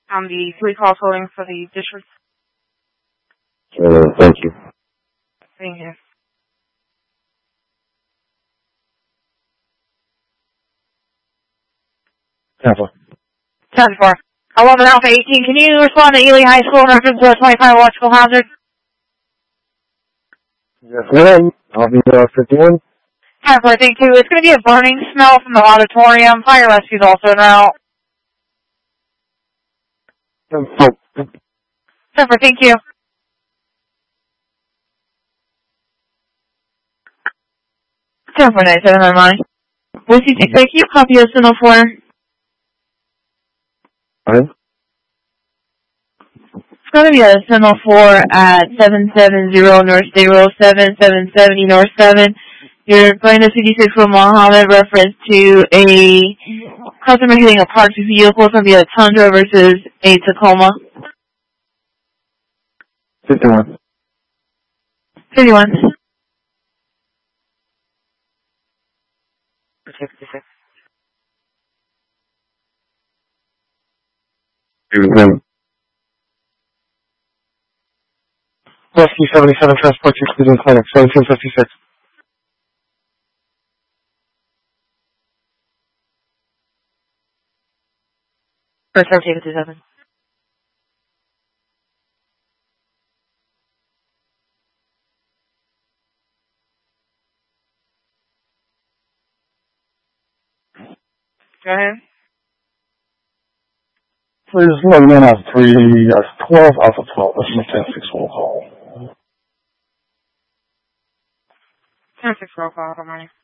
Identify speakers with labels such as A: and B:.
A: The 3 calls holding for the district.
B: Thank you.
A: Thank you.
B: 10-4.
A: 10-4. 11 Alpha 18, can you respond to Ely High School in reference to a 25 electrical hazard?
B: Yes, ma'am. I'll be 51.
A: 10-4, thank you. It's going to be a burning smell from the auditorium. Fire rescue is also en route.
B: 10-4.
A: 10-4, thank you. 10-4-9-7 on mine. Whiskey 6, can you copy of signal 4?
B: Alright.
A: It's going to be a signal 4 at 770 North State Road 770 North 7. You're going to 56 for Mohammed, reference to a customer hitting a parked vehicle. It's going to be a Tundra versus a Tacoma.
B: 51.
A: 51. 56.
B: 57. Rescue 77 transport to Cleveland Clinic, 1756.
A: For 1357. Go ahead.
B: Please log in as 12 Alpha 12. That's my 10-6 roll call.
A: 10-6 roll call, good morning.